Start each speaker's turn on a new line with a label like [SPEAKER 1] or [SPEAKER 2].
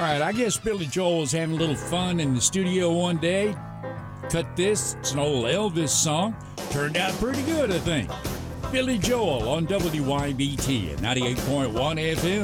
[SPEAKER 1] right, I guess Billy Joel was having a little fun in the studio one day. Cut this. It's an old Elvis song. Turned out pretty good, I think. Billy Joel on WYBT at 98.1 FM.